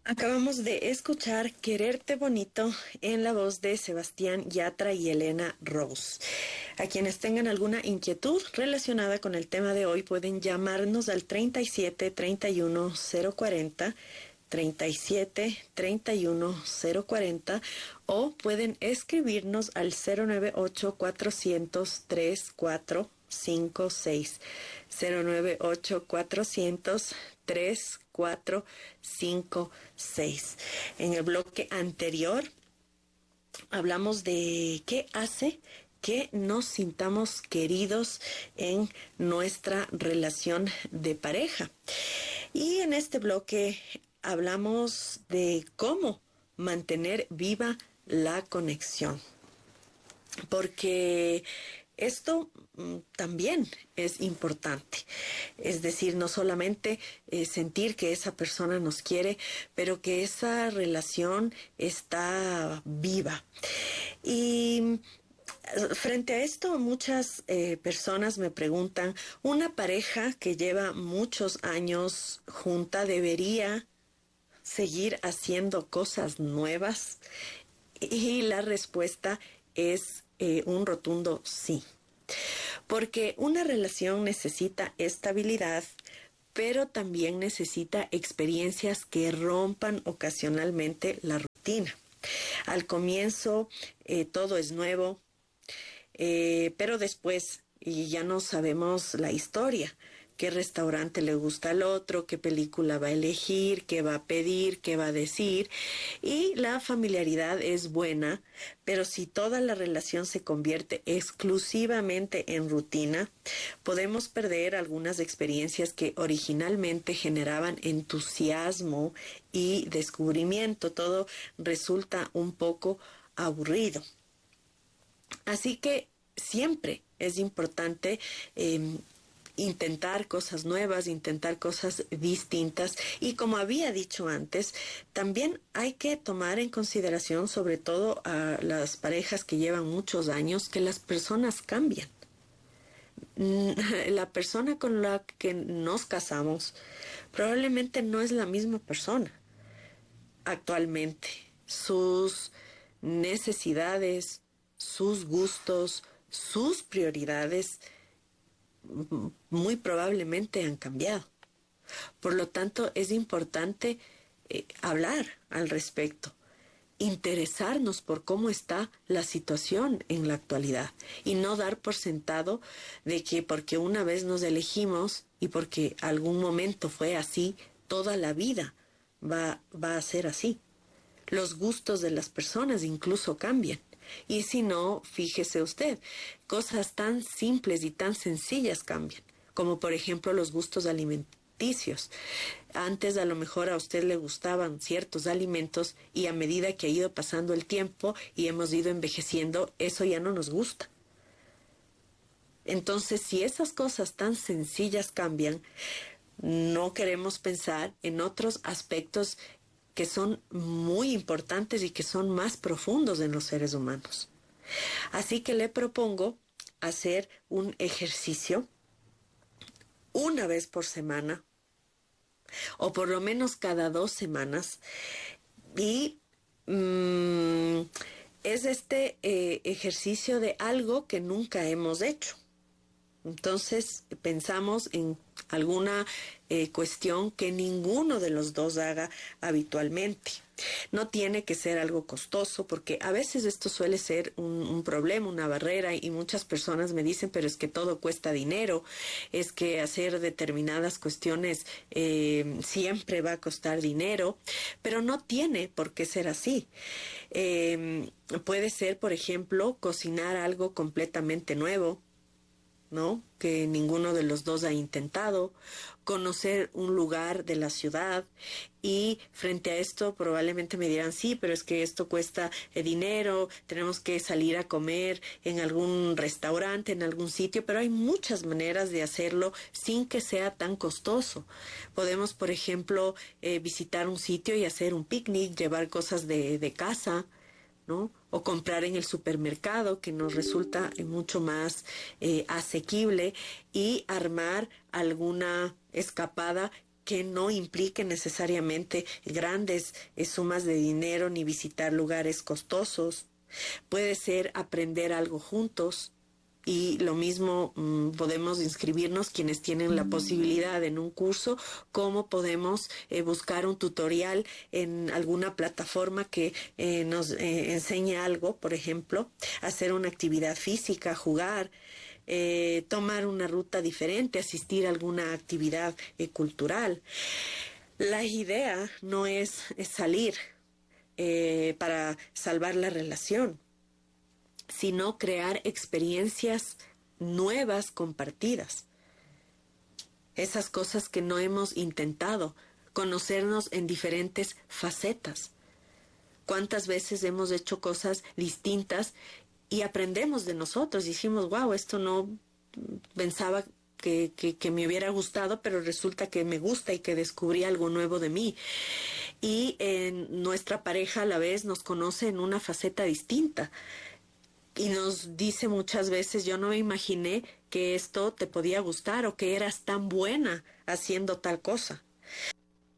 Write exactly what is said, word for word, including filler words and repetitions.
Acabamos de escuchar Quererte Bonito en la voz de Sebastián Yatra y Elena Rose. A quienes tengan alguna inquietud relacionada con el tema de hoy pueden llamarnos al treinta y siete, treinta y uno, cero cuarenta, treinta y siete, treinta y uno, cero cuarenta o pueden escribirnos al cero nueve ocho, cuatrocientos, treinta y cuatro cincuenta y seis. cero nueve ocho, cuatrocientos, treinta y cuatro cincuenta y seis. En el bloque anterior hablamos de qué hace que nos sintamos queridos en nuestra relación de pareja. Y en este bloque hablamos de cómo mantener viva la conexión. Porque esto mm, también es importante, es decir, no solamente eh, sentir que esa persona nos quiere, pero que esa relación está viva. Y frente a esto, muchas eh, personas me preguntan, ¿una pareja que lleva muchos años junta debería seguir haciendo cosas nuevas? Y la respuesta es eh, un rotundo sí. Porque una relación necesita estabilidad, pero también necesita experiencias que rompan ocasionalmente la rutina. Al comienzo eh, todo es nuevo, eh, pero después y ya no sabemos la historia. Qué restaurante le gusta al otro, qué película va a elegir, qué va a pedir, qué va a decir. Y la familiaridad es buena, pero si toda la relación se convierte exclusivamente en rutina, podemos perder algunas experiencias que originalmente generaban entusiasmo y descubrimiento. Todo resulta un poco aburrido. Así que siempre es importante eh, intentar cosas nuevas, intentar cosas distintas. Y como había dicho antes, también hay que tomar en consideración, sobre todo a las parejas que llevan muchos años, que las personas cambian. La persona con la que nos casamos probablemente no es la misma persona actualmente. Sus necesidades, sus gustos, sus prioridades muy probablemente han cambiado. Por lo tanto, es importante eh, hablar al respecto, interesarnos por cómo está la situación en la actualidad y no dar por sentado de que porque una vez nos elegimos y porque algún momento fue así, toda la vida va, va a ser así. Los gustos de las personas incluso cambian. Y si no, fíjese usted, cosas tan simples y tan sencillas cambian, como por ejemplo los gustos alimenticios. Antes a lo mejor a usted le gustaban ciertos alimentos y a medida que ha ido pasando el tiempo y hemos ido envejeciendo, eso ya no nos gusta. Entonces, si esas cosas tan sencillas cambian, no queremos pensar en otros aspectos que son muy importantes y que son más profundos en los seres humanos. Así que le propongo hacer un ejercicio una vez por semana, o por lo menos cada dos semanas, y mmm, es este eh, ejercicio de algo que nunca hemos hecho. Entonces pensamos en alguna eh, cuestión que ninguno de los dos haga habitualmente. No tiene que ser algo costoso, porque a veces esto suele ser un, un problema, una barrera, y muchas personas me dicen, pero es que todo cuesta dinero, es que hacer determinadas cuestiones eh, siempre va a costar dinero, pero no tiene por qué ser así. Eh, puede ser, por ejemplo, cocinar algo completamente nuevo, ¿no? Que ninguno de los dos ha intentado, conocer un lugar de la ciudad, y frente a esto probablemente me dirán, sí, pero es que esto cuesta eh, dinero, tenemos que salir a comer en algún restaurante, en algún sitio, pero hay muchas maneras de hacerlo sin que sea tan costoso. Podemos, por ejemplo, eh, visitar un sitio y hacer un picnic, llevar cosas de, de casa, ¿no? O comprar en el supermercado, que nos resulta mucho más eh, asequible, y armar alguna escapada que no implique necesariamente grandes eh, sumas de dinero ni visitar lugares costosos. Puede ser aprender algo juntos. Y lo mismo mmm, podemos inscribirnos quienes tienen la posibilidad en un curso, como podemos eh, buscar un tutorial en alguna plataforma que eh, nos eh, enseñe algo, por ejemplo, hacer una actividad física, jugar, eh, tomar una ruta diferente, asistir a alguna actividad eh, cultural. La idea no es, es salir eh, para salvar la relación, sino crear experiencias nuevas compartidas. Esas cosas que no hemos intentado, conocernos en diferentes facetas. ¿Cuántas veces hemos hecho cosas distintas y aprendemos de nosotros? Decimos, wow, esto no pensaba que, que, que me hubiera gustado, pero resulta que me gusta y que descubrí algo nuevo de mí. Y en nuestra pareja a la vez nos conoce en una faceta distinta. Y nos dice muchas veces, yo no me imaginé que esto te podía gustar o que eras tan buena haciendo tal cosa.